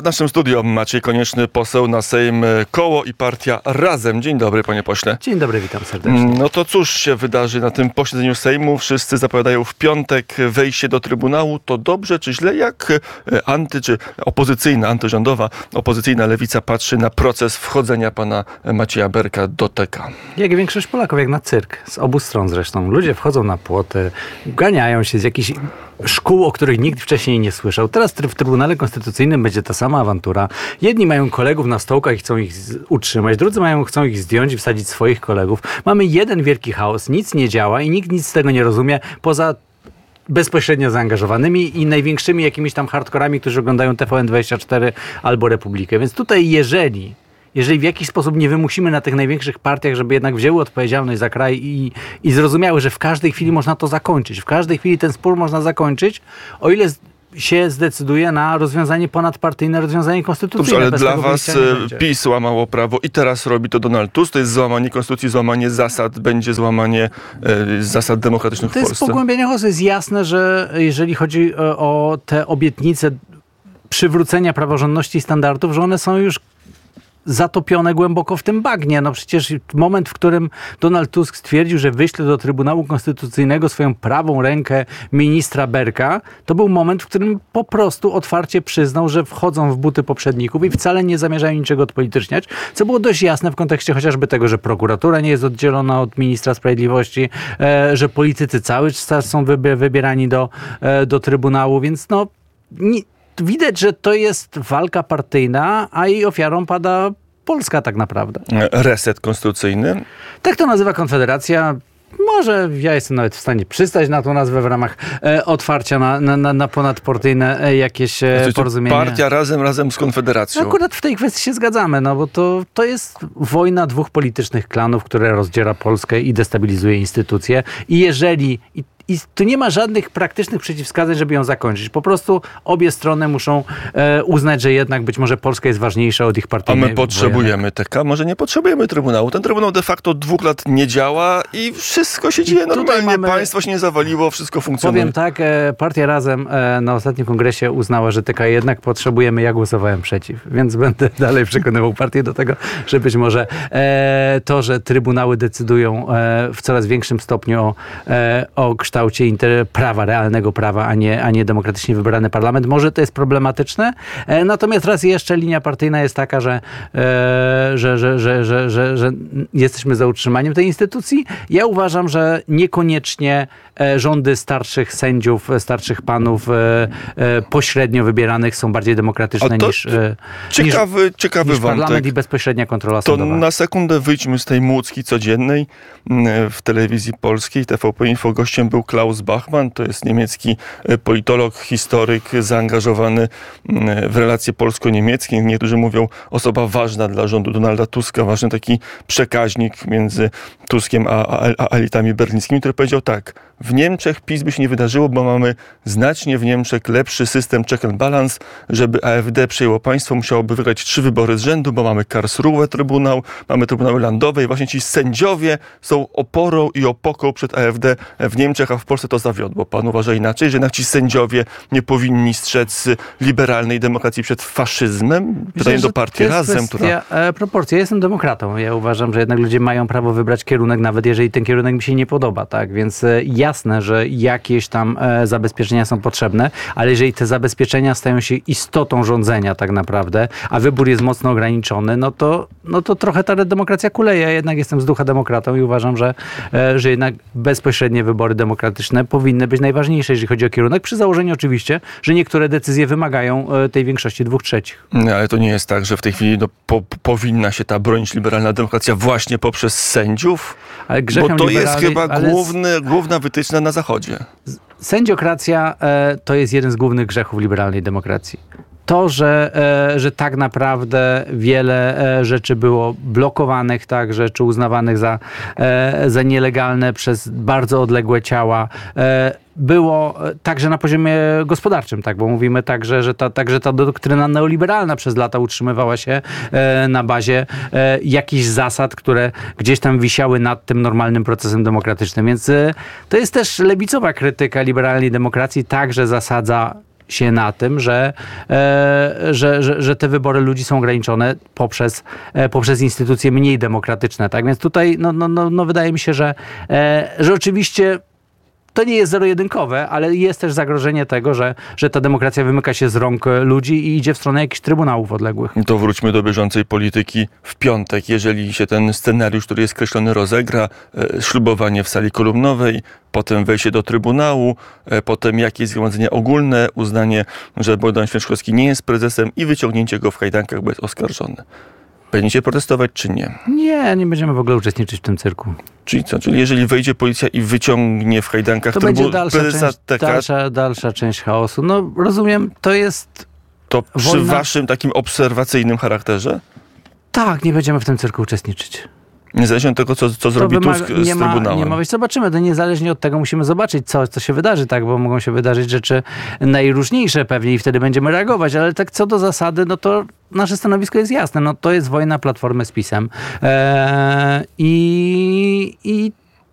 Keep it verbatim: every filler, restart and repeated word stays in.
naszym studiu Maciej Konieczny, poseł na Sejm, Koło i Partia Razem. Dzień dobry, panie pośle. Dzień dobry, witam serdecznie. No to cóż się wydarzy na tym posiedzeniu Sejmu? Wszyscy zapowiadają w piątek wejście do Trybunału. To dobrze czy źle? Jak anty, czy opozycyjna, antyrządowa, opozycyjna lewica patrzy na proces wchodzenia pana Macieja Berka do T K? Jak większość Polaków, jak na cyrk. Z obu stron zresztą. Ludzie wchodzą na płoty, ganiają się z jakichś szkół, o których nikt wcześniej nie słyszał. Teraz w Trybunale Konstytucyjnym będzie ta sama awantura. Jedni mają kolegów na stołkach i chcą ich utrzymać, drudzy mają, chcą ich zdjąć i wsadzić swoich kolegów. Mamy jeden wielki chaos, nic nie działa i nikt nic z tego nie rozumie, poza bezpośrednio zaangażowanymi i największymi jakimiś tam hardkorami, którzy oglądają T V N dwadzieścia cztery albo Republikę. Więc tutaj jeżeli... Jeżeli w jakiś sposób nie wymusimy na tych największych partiach, żeby jednak wzięły odpowiedzialność za kraj i, i zrozumiały, że w każdej chwili można to zakończyć. W każdej chwili ten spór można zakończyć, o ile się zdecyduje na rozwiązanie ponadpartyjne, rozwiązanie konstytucyjne. Dobrze, ale dla was PiS łamało prawo i teraz robi to Donald Tusk. To jest złamanie konstytucji, złamanie zasad, będzie złamanie e, zasad demokratycznych w Polsce. To jest pogłębienie chaosu. Jest jasne, że jeżeli chodzi o, o te obietnice przywrócenia praworządności i standardów, że one są już zatopione głęboko w tym bagnie. No przecież moment, w którym Donald Tusk stwierdził, że wyśle do Trybunału Konstytucyjnego swoją prawą rękę ministra Berka, to był moment, w którym po prostu otwarcie przyznał, że wchodzą w buty poprzedników i wcale nie zamierzają niczego odpolityczniać, co było dość jasne w kontekście chociażby tego, że prokuratura nie jest oddzielona od ministra sprawiedliwości, e, że politycy cały czas są wybierani do, e, do Trybunału, więc no nie, widać, że to jest walka partyjna, a jej ofiarą pada Polska tak naprawdę. Reset konstytucyjny? Tak to nazywa Konfederacja. Może ja jestem nawet w stanie przystać na tą nazwę w ramach e, otwarcia na, na, na ponadpartyjne e, jakieś e, znaczy, porozumienie. Partia razem, razem z Konfederacją. Akurat w tej kwestii się zgadzamy, no bo to, to jest wojna dwóch politycznych klanów, które rozdziera Polskę i destabilizuje instytucje. I jeżeli... I I tu nie ma żadnych praktycznych przeciwwskazań, żeby ją zakończyć. Po prostu obie strony muszą e, uznać, że jednak być może Polska jest ważniejsza od ich partyjnych. A my potrzebujemy T K? Może nie potrzebujemy Trybunału? Ten Trybunał de facto od dwóch lat nie działa i wszystko się dzieje normalnie. Mamy... Państwo się nie zawaliło, wszystko funkcjonuje. Powiem tak, e, Partia Razem e, na ostatnim kongresie uznała, że T K jednak potrzebujemy. Ja głosowałem przeciw, więc będę dalej przekonywał partię do tego, że być może e, to, że trybunały decydują e, w coraz większym stopniu o, e, o kształcie kształcie inter- prawa, realnego prawa, a nie, a nie demokratycznie wybrany parlament. Może to jest problematyczne, e, natomiast raz jeszcze linia partyjna jest taka, że, e, że, że, że, że, że, że jesteśmy za utrzymaniem tej instytucji. Ja uważam, że niekoniecznie e, rządy starszych sędziów, starszych panów e, e, pośrednio wybieranych są bardziej demokratyczne niż, e, ciekawy, niż, ciekawy niż parlament wątek. i bezpośrednia kontrola to sądowa. Na sekundę wyjdźmy z tej młódzki codziennej. W telewizji polskiej T V P Info gościem był Klaus Bachmann, to jest niemiecki politolog, historyk, zaangażowany w relacje polsko-niemieckie. Niektórzy mówią, osoba ważna dla rządu Donalda Tuska, ważny taki przekaźnik między Tuskiem a, a, a elitami berlińskimi, który powiedział tak: w Niemczech PiS by się nie wydarzyło, bo mamy znacznie w Niemczech lepszy system check and balance. Żeby A F D przejęło państwo, musiałoby wygrać trzy wybory z rzędu, bo mamy Karlsruhe Trybunał, mamy Trybunały Landowe i właśnie ci sędziowie są oporą i opoką przed A F D w Niemczech, a w Polsce to zawiodło. Pan uważa inaczej, że jednak ci sędziowie nie powinni strzec liberalnej demokracji przed faszyzmem? Pytanie do Partii Razem, która... E, proporcja. Ja jestem demokratą. Ja uważam, że jednak ludzie mają prawo wybrać kierunek, nawet jeżeli ten kierunek mi się nie podoba, tak? Więc e, jasne, że jakieś tam e, zabezpieczenia są potrzebne, ale jeżeli te zabezpieczenia stają się istotą rządzenia tak naprawdę, a wybór jest mocno ograniczony, no to, no to trochę ta demokracja kuleje. Ja jednak jestem z ducha demokratą i uważam, że, e, że jednak bezpośrednie wybory demokratyczne powinny być najważniejsze, jeżeli chodzi o kierunek, przy założeniu oczywiście, że niektóre decyzje wymagają e, tej większości dwóch trzecich. No, ale to nie jest tak, że w tej chwili no, po, powinna się ta bronić liberalna demokracja właśnie poprzez sędziów? Ale bo to jest chyba główny, główna wytyczna na Zachodzie. Sędziokracja e, to jest jeden z głównych grzechów liberalnej demokracji. To, że, e, że tak naprawdę wiele e, rzeczy było blokowanych, tak, rzeczy uznawanych za, e, za nielegalne przez bardzo odległe ciała, e, było także na poziomie gospodarczym, tak, bo mówimy także, że ta, także ta doktryna neoliberalna przez lata utrzymywała się e, na bazie e, jakichś zasad, które gdzieś tam wisiały nad tym normalnym procesem demokratycznym. Więc e, to jest też lewicowa krytyka liberalnej demokracji, także zasadza się na tym, że, e, że, że, że te wybory ludzi są ograniczone poprzez, e, poprzez instytucje mniej demokratyczne. Tak więc tutaj no, no, no, no wydaje mi się, że, e, że oczywiście to nie jest zero-jedynkowe, ale jest też zagrożenie tego, że, że ta demokracja wymyka się z rąk ludzi i idzie w stronę jakichś trybunałów odległych. To wróćmy do bieżącej polityki w piątek. Jeżeli się ten scenariusz, który jest kreślony, rozegra, e, ślubowanie w sali kolumnowej, potem wejście do trybunału, e, potem jakieś zgromadzenie ogólne, uznanie, że Bogdan Święczkowski nie jest prezesem i wyciągnięcie go w kajdankach, bo jest oskarżony. Będziecie protestować, czy nie? Nie, nie będziemy w ogóle uczestniczyć w tym cyrku. Czyli co? Czyli jeżeli wejdzie policja i wyciągnie w kajdankach to trybu- będzie dalsza prezesa część, T K, dalsza, dalsza część chaosu. No rozumiem, to jest... to przy wojna... waszym takim obserwacyjnym charakterze? Tak, nie będziemy w tym cyrku uczestniczyć. Niezależnie od tego, co, co zrobi wymaga, Tusk z nie ma, Trybunałem. Nie ma wyjść. Zobaczymy. To niezależnie od tego musimy zobaczyć, co, co się wydarzy, tak, bo mogą się wydarzyć rzeczy najróżniejsze pewnie i wtedy będziemy reagować, ale tak co do zasady, no to nasze stanowisko jest jasne. No to jest wojna Platformy z PiS-em. Eee, i, i